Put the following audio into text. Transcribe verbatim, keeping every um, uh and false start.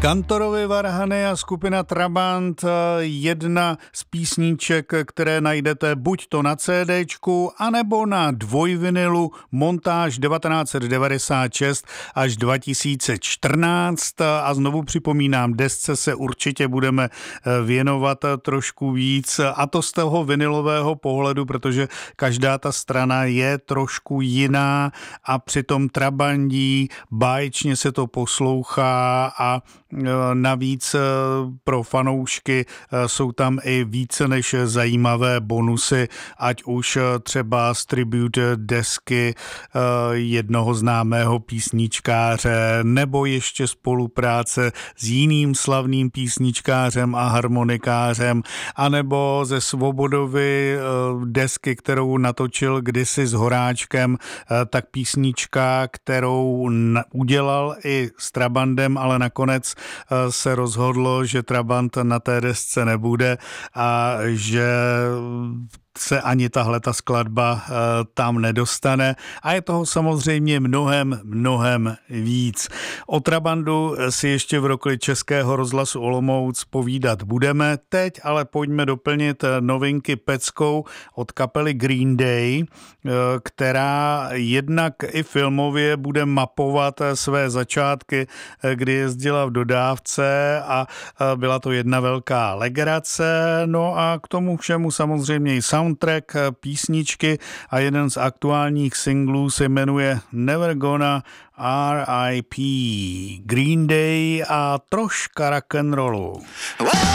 Kantorovi Varhany a skupina Trabant, jedna z písníček, které najdete buď to na CDčku, anebo na dvojvinilu montáž devatenáct set devadesát šest až dva tisíce čtrnáct. A znovu připomínám, desce se určitě budeme věnovat trošku víc, a to z toho vinilového pohledu, protože každá ta strana je trošku jiná a přitom trabandí, báječně se to poslouchá a navíc pro fanoušky jsou tam i více než zajímavé bonusy, ať už třeba z tribute desky jednoho známého písničkáře, nebo ještě spolupráce s jiným slavným písničkářem a harmonikářem, anebo ze Svobodovy desky, kterou natočil kdysi s Horáčkem, tak písnička, kterou udělal i s Trabandem, ale nakonec se rozhodlo, že Trabant na té desce nebude a že se ani tahle ta skladba e, tam nedostane a je toho samozřejmě mnohem, mnohem víc. O Trabandu si ještě v rokli Českého rozhlasu Olomouc povídat budeme. Teď ale pojďme doplnit novinky peckou od kapely Green Day, e, která jednak i filmově bude mapovat své začátky, kdy jezdila v dodávce a byla to jedna velká legrace. No a k tomu všemu samozřejmě i soundtrack, písničky a jeden z aktuálních singlů se jmenuje Never Gonna R I P Green Day a troška rock'n'rollu.